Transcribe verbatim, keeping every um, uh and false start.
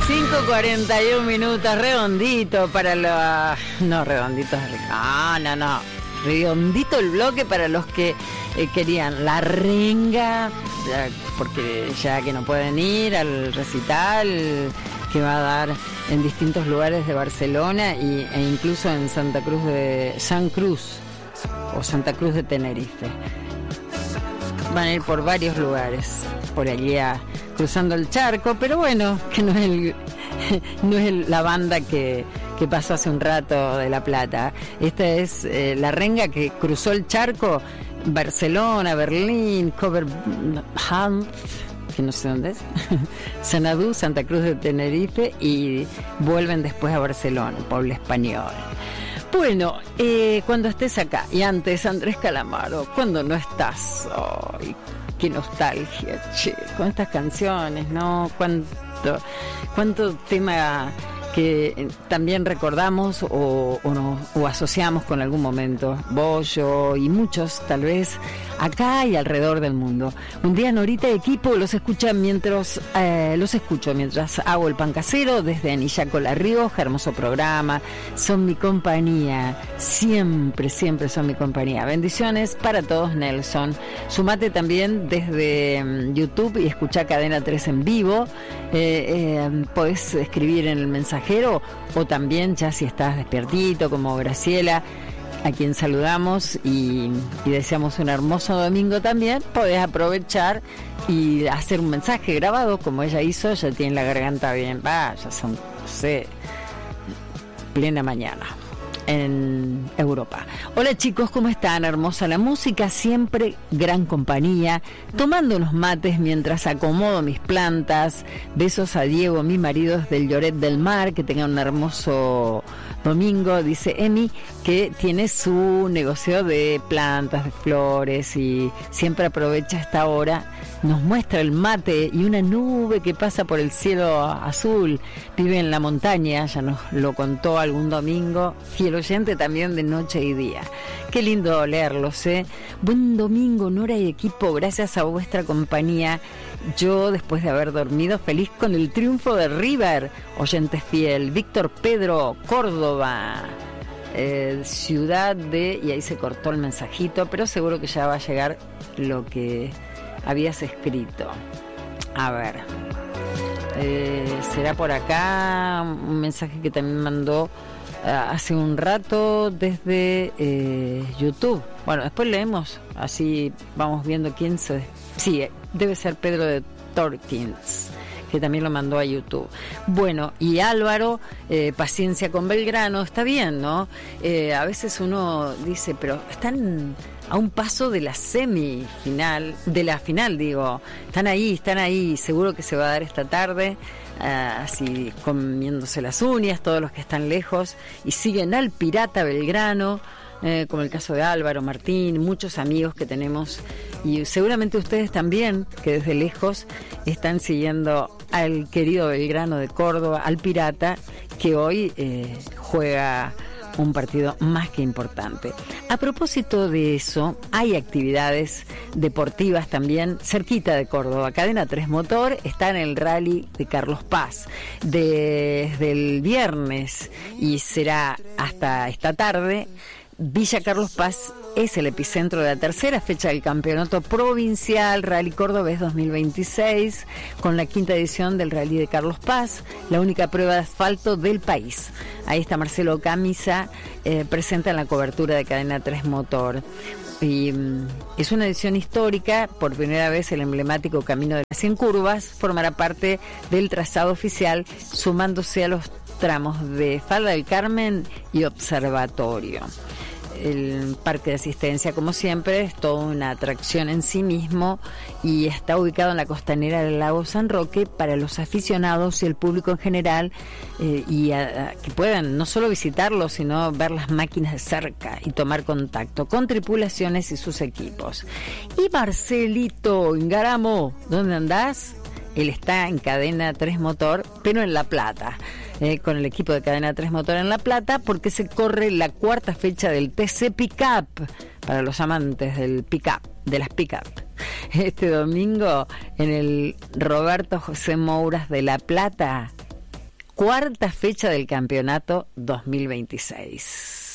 cinco cuarenta y un minutos, redondito para los... No, redonditos... No, no, no. Redondito el bloque para los que eh, querían la renga, ya, porque ya que no pueden ir al recital que va a dar en distintos lugares de Barcelona y, e incluso en Santa Cruz de... San Cruz o Santa Cruz de Tenerife. Van a ir por varios lugares, por allí a, cruzando el charco, pero bueno, que no es, el, no es el, la banda que, que pasó hace un rato de La Plata. Esta es eh, la renga que cruzó el charco, Barcelona, Berlín, Coverham, que no sé dónde es, Sanadú, Santa Cruz de Tenerife, y vuelven después a Barcelona, pueblo español. Bueno, eh, cuando estés acá, y antes Andrés Calamaro, cuando no estás, ¡ay, qué nostalgia, che, con estas canciones, ¿no? Cuánto, cuánto tema que también recordamos o, o, nos, o asociamos con algún momento, vos, yo y muchos tal vez acá y alrededor del mundo. Un día Norita y equipo los escuchan mientras eh, los escucho mientras hago el pan casero desde Anillaco, La Rioja. Hermoso programa, son mi compañía, siempre, siempre son mi compañía. Bendiciones para todos, Nelson. Sumate también desde um, YouTube y escuchá Cadena tres en vivo. Eh, eh, podés escribir en el mensajero o también ya si estás despiertito como Graciela, a quien saludamos y, y deseamos un hermoso domingo también, podés aprovechar y hacer un mensaje grabado como ella hizo. Ya tiene la garganta bien, va, ya son, no sé, plena mañana en Europa. Hola chicos, ¿cómo están? Hermosa la música, siempre gran compañía, tomando unos mates mientras acomodo mis plantas. Besos a Diego, mi marido es del Lloret del Mar, que tenga un hermoso domingo. Dice Emi que tiene su negocio de plantas, de flores y siempre aprovecha esta hora. Nos muestra el mate y una nube que pasa por el cielo azul. Vive en la montaña, ya nos lo contó algún domingo. Fiel oyente también de noche y día. Qué lindo leerlos, ¿eh? Buen domingo, Nora y equipo. Gracias a vuestra compañía. Yo, después de haber dormido, feliz con el triunfo de River. Oyente fiel. Víctor Pedro, Córdoba. Eh, ciudad de... Y ahí se cortó el mensajito, pero seguro que ya va a llegar lo que habías escrito. A ver, eh, será por acá un mensaje que también mandó uh, hace un rato desde eh, YouTube. Bueno, después leemos, así vamos viendo quién se... Sí, debe ser Pedro de Torkins, que también lo mandó a YouTube. Bueno, y Álvaro, eh, paciencia con Belgrano, está bien, ¿no? Eh, a veces uno dice, pero están a un paso de la semifinal, de la final, digo, están ahí, están ahí, seguro que se va a dar esta tarde, uh, así comiéndose las uñas, todos los que están lejos, y siguen al Pirata Belgrano, eh, como el caso de Álvaro, Martín, muchos amigos que tenemos, y seguramente ustedes también, que desde lejos están siguiendo al querido Belgrano de Córdoba, al Pirata, que hoy eh, juega un partido más que importante. A propósito de eso, hay actividades deportivas también cerquita de Córdoba. Cadena tres Motor está en el rally de Carlos Paz desde el viernes y será hasta esta tarde. Villa Carlos Paz es el epicentro de la tercera fecha del Campeonato Provincial Rally Cordobés dos mil veintiséis, con la quinta edición del Rally de Carlos Paz, la única prueba de asfalto del país. Ahí está Marcelo Camisa, eh, presenta en la cobertura de Cadena tres Motor. Y um, es una edición histórica. Por primera vez el emblemático Camino de las cien Curvas formará parte del trazado oficial, sumándose a los tramos de Falda del Carmen y Observatorio. El parque de asistencia, como siempre, es toda una atracción en sí mismo y está ubicado en la costanera del lago San Roque para los aficionados y el público en general, eh, y a, a, que puedan no solo visitarlo, sino ver las máquinas de cerca y tomar contacto con tripulaciones y sus equipos. Y Marcelito Ingaramo, ¿dónde andás? Él está en Cadena tres Motor, pero en La Plata. Eh, con el equipo de Cadena tres Motor en La Plata, porque se corre la cuarta fecha del T C Pickup, para los amantes del pickup, de las pickup. Este domingo en el Roberto José Mouras de La Plata, cuarta fecha del campeonato dos mil veintiséis.